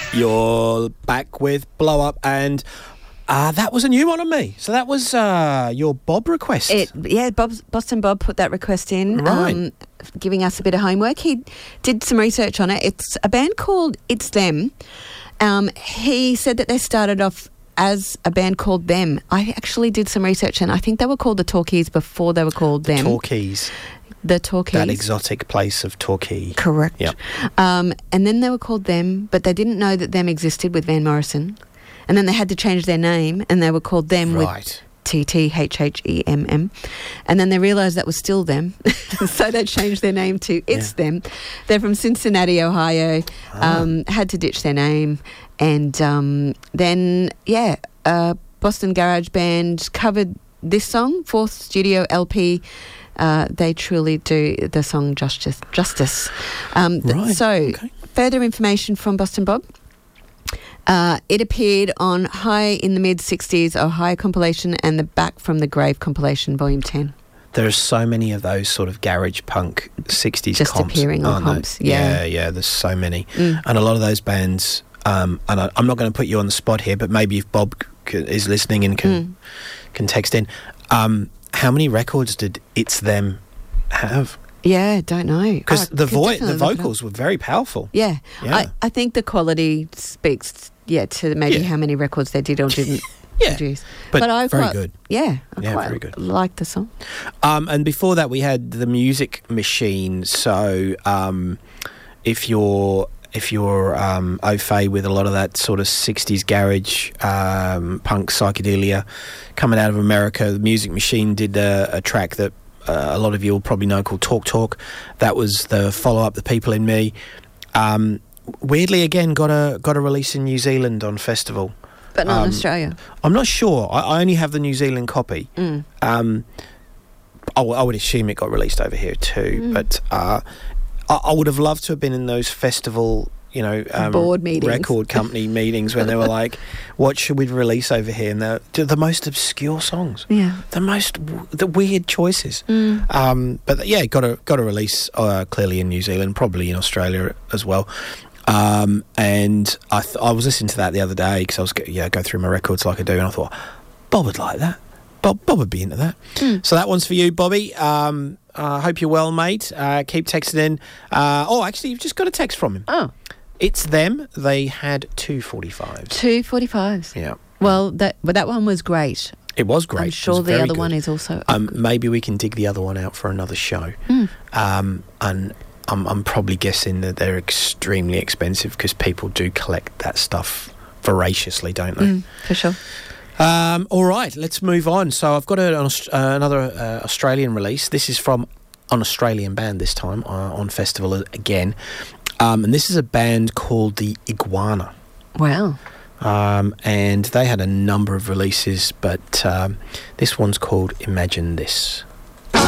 You're back with Blow Up, and that was a new one on me. So that was your Bob request. Boston Bob put that request in, Right. giving us a bit of homework. He did some research on it. It's a band called It's Them. He said that they started off as a band called Them. I actually did some research, and I think they were called the Torquays before they were called Them. Torquays. The Torquays. That exotic place of Torquay. Correct. Yep. And then they were called Them, but they didn't know that Them existed with Van Morrison. And then they had to change their name, and they were called Them Right. with TTHHEMM. And then they realised that was still Them. So they changed their name to It's Them. They're from Cincinnati, Ohio. Had to ditch their name. And then, Boston Garage Band covered this song, fourth studio LP. They truly do the song justice. Right. So, Okay. further information from Boston Bob. It appeared on High in the Mid-60s Ohio compilation and the Back from the Grave compilation, Volume 10. There's so many of those sort of garage punk 60s Just comps. appearing on aren't there? comps, yeah. Yeah, there's so many. And a lot of those bands, and I'm not going to put you on the spot here, but maybe if Bob is listening and can text in, how many records did It's Them have? Yeah, don't know. Because the definitely look it up. vocals were very powerful. Yeah. Yeah. I think the quality speaks, to maybe how many records they did or didn't produce. But I very quite, good. Yeah, Yeah, quite very good. like the song. And before that, we had the Music Machine. So, if you're au fait with a lot of that sort of 60s garage punk psychedelia coming out of America, the Music Machine did a track that a lot of you will probably know called Talk Talk. That was the follow-up, The People in Me. Weirdly, again, got a release in New Zealand on festival. But not in Australia. I'm not sure. I only have the New Zealand copy. I would assume it got released over here too. But I would have loved to have been in those festival, board meetings, record company meetings when they were like, "What should we release over here?" And they're the most obscure songs, the weird choices. But yeah, got a release clearly in New Zealand, probably in Australia as well. And I was listening to that the other day because I was go through my records like I do, and I thought Bob would like that. Bob would be into that. So that one's for you, Bobby. I hope you're well, mate. Keep texting in. Actually, you've just got a text from him. Oh. It's Them. They had 245s. 245s. Yeah. Well, that one was great. It was great. I'm sure the other one is also. Maybe we can dig the other one out for another show. And I'm probably guessing that they're extremely expensive because people do collect that stuff voraciously, don't they? For sure. All right, let's move on. So I've got another Australian release. This is from an Australian band this time on festival again. And this is a band called the Iguana. Wow. And they had a number of releases, but this one's called Imagine This.